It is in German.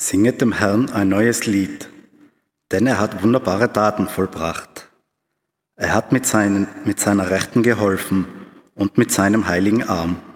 Singet dem Herrn ein neues Lied, denn er hat wunderbare Taten vollbracht. Er hat mit seiner Rechten geholfen und mit seinem heiligen Arm.